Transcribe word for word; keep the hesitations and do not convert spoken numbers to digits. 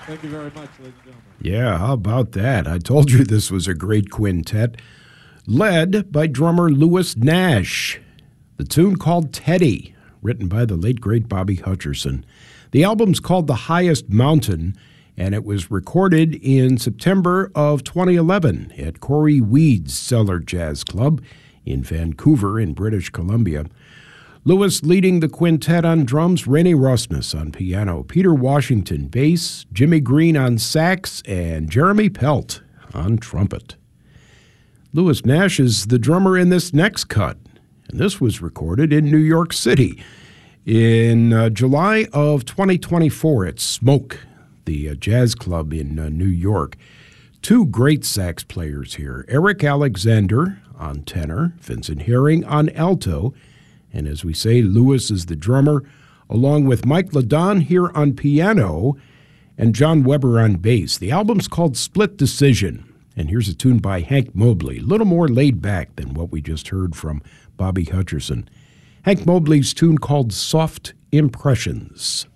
Thank you very much, ladies and gentlemen. Yeah, how about that? I told you this was a great quintet, led by drummer Louis Nash. The tune called Teddy, written by the late, great Bobby Hutcherson. The album's called The Highest Mountain, and it was recorded in September of twenty eleven at Corey Weed's Cellar Jazz Club in Vancouver in British Columbia. Louis leading the quintet on drums, Rennie Rasmus on piano, Peter Washington bass, Jimmy Green on sax, and Jeremy Pelt on trumpet. Louis Nash is the drummer in this next cut, and this was recorded in New York City in uh, July of twenty twenty-four at Smoke, the uh, jazz club in uh, New York. Two great sax players here, Eric Alexander on tenor, Vincent Herring on alto, and as we say, Louis is the drummer, along with Mike Ladon here on piano and John Weber on bass. The album's called Split Decision, and here's a tune by Hank Mobley, a little more laid back than what we just heard from Bobby Hutcherson. Hank Mobley's tune called Soft Impressions.